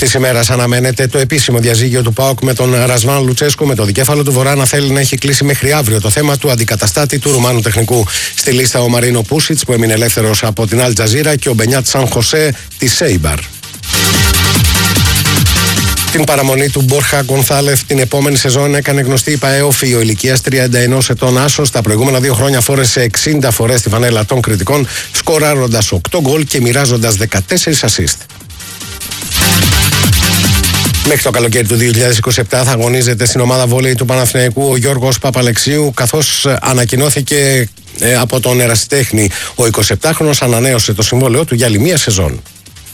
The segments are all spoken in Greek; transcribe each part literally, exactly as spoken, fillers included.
Τη ημέρα αναμένεται το επίσημο διαζύγιο του ΠΑΟΚ με τον Ρασβάν Λουτσέσκου, με το δικέφαλο του Βορρά να θέλει να έχει κλείσει μέχρι αύριο το θέμα του αντικαταστάτη του Ρουμάνου τεχνικού. Στη λίστα ο Μαρίνο Πούσιτς, που έμεινε ελεύθερος από την Αλ Τζαζίρα, και ο Μπενιάτ Σαν Χωσέ της Σέιμπαρ. Την παραμονή του Μπόρχα Γκονθάλεφ την επόμενη σεζόν έκανε γνωστή η Παέοφη. Ο ηλικίας τριάντα ενός ετών άσος τα προηγούμενα δύο χρόνια φόρεσε εξήντα φορές τη φανέλα των κριτικών, σκοράροντας οκτώ γκολ και μοιράζοντας δεκατέσσερα ασίστ. Μέχρι το καλοκαίρι του δύο χιλιάδες είκοσι επτά θα αγωνίζεται στην ομάδα βόλεϊ του Παναθηναϊκού ο Γιώργος Παπαλεξίου, καθώς ανακοινώθηκε ε, από τον ερασιτέχνη. Ο εικοσιεπτάχρονος ανανέωσε το συμβόλαιό του για άλλη μία σεζόν.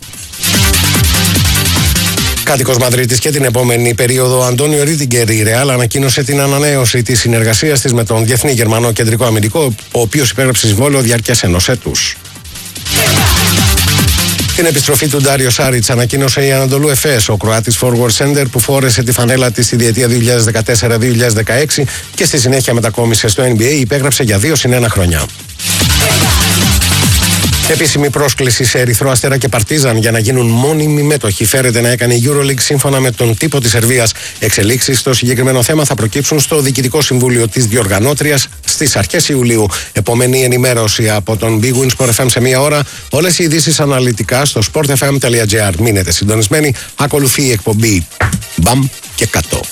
Κάτοικος Μαδρίτης και την επόμενη περίοδο, ο Αντώνιο Ρίντιγκερ, η Ρεάλ ανακοίνωσε την ανανέωση της συνεργασίας της με τον Διεθνή Γερμανό Κεντρικό Αμυντικό, ο οποίος υπέγραψε συμβόλαιο διάρκειας ενός έτους. Την επιστροφή του Ντάριο Σάριτς ανακοίνωσε η Ανατολού Εφές, ο Κροάτης forward center που φόρεσε τη φανέλα της στη διετία δύο χιλιάδες δεκατέσσερα δύο χιλιάδες δεκαέξι και στη συνέχεια μετακόμισε στο N B A, υπέγραψε για δύο συν ένα χρόνια. Επίσημη πρόσκληση σε Ερυθρό Αστέρα και Παρτίζαν για να γίνουν μόνιμοι μέτοχοι φέρεται να έκανε η EuroLeague σύμφωνα με τον τύπο της Σερβίας. Εξελίξεις στο συγκεκριμένο θέμα θα προκύψουν στο Διοικητικό Συμβούλιο της διοργανώτριας στις αρχές Ιουλίου. Επομένη ενημέρωση από τον Big Win Sport εφ εμ σε μία ώρα. Όλες οι ειδήσεις αναλυτικά στο sport f m τελεία g r. Μείνετε συντονισμένοι. Ακολουθεί η εκπομπή Μπαμ και Κατώ.